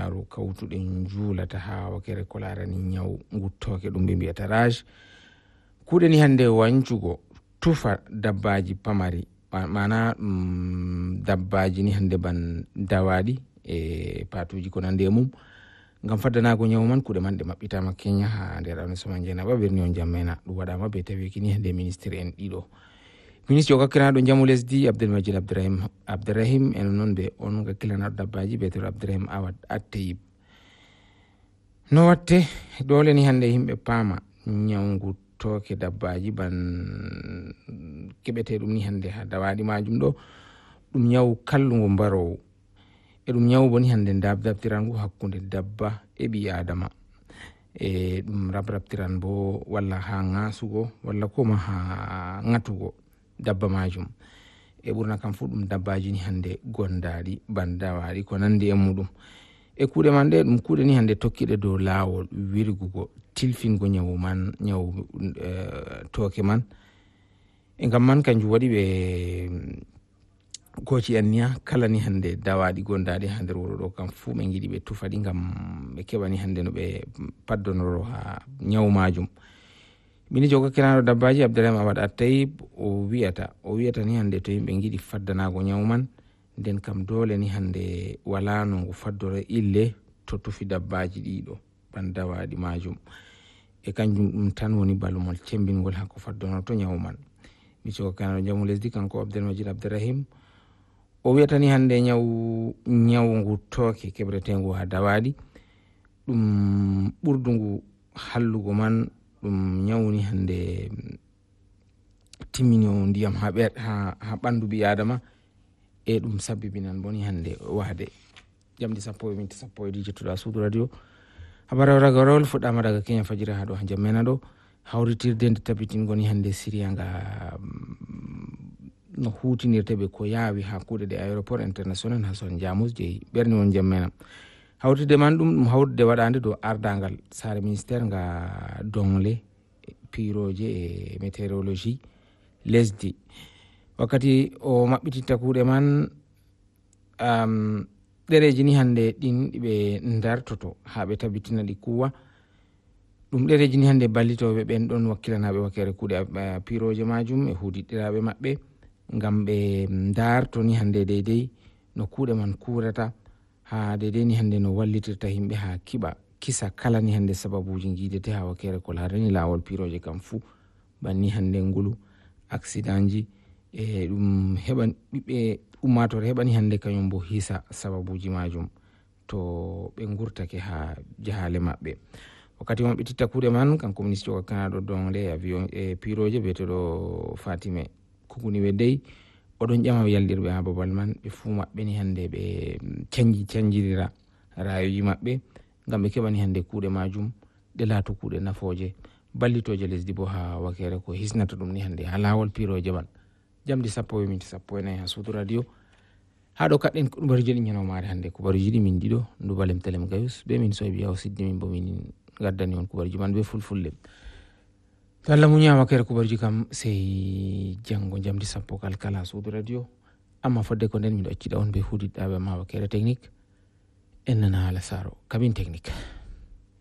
laru kawtuɗen juulata ha wakere ko larani nyaw guttoke ɗum ɓe mbiyata rage. Kuuɗe ni hande wancugo tufa dabbaji pamari, mana dabbaji ni hande ban dawaɗi e patuji ko nande mum ngam faddanago nyawu man. Kuuɗe man ɗe maɓɓitama Kenya ha nder arrondissement Dieynaba ɓerni on jammena. ɗum waɗama be tawiki ni hande ministre en ɗiɗo. Ministre o gakkilanaɗo jamu lesdi Abdelmajid Abderrahim en noon ɓe on gakkilanaɗo dabbaji beeteɗo Abderrahim Awad Attayib. No watte dole ni hande yimɓe paama nyawgu toke dabbaji ban keɓete ɗum ni hande ha dawaɗi majum ɗo ɗum nyawu kallugo mbarowo e ɗum nyawu bo ni hande dabtirangu hakkude dabba e ɓi adama e ɗum rabrabtiran bo walla ha ngasugo walla koma ha ngatugo dabba majum e ɓurna kam fu ɗum dabbaji ni hande gondaɗi ban dawaɗi ko nandi e muɗum. E kuuɗe man ɗe ɗum kuuɗe ni hande tokkiɗe dow laawol wirgugo tilfingo nyawu man, nyawu toke man. E ngam man kanjum waɗi ɓe goci en niya kala ni hande dawaɗi gondaɗi ha nder wuro ɗo kam fu ɓe giɗi ɓe tufaɗi ngam ɓe keɓa ni hande no ɓe paddonoro ha nyawu majum. Mini jogo kenano dabbaji Abderrahim Awad Attayib o wiyata ni hande to yimɓe giɗi faddanago nyawu man nden kam dole ni hande wala no ngu faddoro ille to tufi dabbaji ɗiɗo ban dawaɗi majum e kanjum ɗum tan woni balumol cembingol hakko faddonoto nyawu man. Mijogo kenano jamu lesdi kanko Abdelmajid Abderrahim o wiyata ni hande nyawu ngu toke keɓretegu ha dawaɗi ɗum ɓurdugu hallugo man ɗum nyawni hande timmini o ndiyam ha ɓandu ɓi adama e ɗum sabbibinan boni hande wahde jamdi 10:10 jettuɗa Suudu Radio. Habara ragarol fuɗɗama daga Kenya fajira ha ɗo ha jammena ɗo hawritirde nde tabbitingo ni hande Syria nga no hutinirte ɓe ko yaawi ha kuuɗe ɗe aéroport international ha son Jamus jeyi ɓerni on jammena. Hawtide man ɗum hawtude waɗande dow ardangal sare ministére nga dongle piroje e météorologie lesdi. Wakkati o maɓɓititta kuuɗe man ɗereji ni hande ɗin ɓe dartoto ha ɓe tabbitina ɗi kuwa ɗum ɗereji ni hande ballitoɓe ɓen ɗon wakkilanaɓe wakkere kuuɗe piroje majum e hudiɗɗiraɓe maɓɓe ngam ɓe darto ni hande deydey no kuuɗe man kurata ha deydey ni hande no wallitirta yimɓe ha kiɓa kisa kala ni hande sababuji guidete ha wakkere ko larani lawol piroje kam fu banni hande ngulu accident ji e ɗum heɓa ɓiɓɓe ummatore heɓani hande kañum bo hisa sababuji majum to ɓe gurtake ha jahale maɓɓe. Wakkati on ɓititta kuuɗe man kanko ministre o kanaɗo dongle avion e piroje biyeteɗo Fatime Kuguniwe dey oɗon ƴama yaldirɓe ha babal man ɓe fu maɓɓe ni hande ɓe canjirira rayuji maɓɓe ngam ɓe keɓani hande kuuɗe majum ɗe laato kuuɗe nafoje ballitoje lesdi bo ha wakere ko hisnata ɗum ni hande ha lawol piroje man. Jamdi 10:10 ha Suudu Radio haɗo kaɗɗen kubaruji ɗi ñanawmare hande kubaruji ɗi min ɗiɗo Ndubalem Telem Gayus be min Soybi Yaw Siddi min bo min gaddani on kubaruji man be fulfulde. To Allah muñama kere kubaruji kam sey jango jamdi 10 kala Suudu Radio. Amma fodde ko nden miɗo accida on be hudiɗɗaɓe ma wakere technique en nana hala saro kabine technique.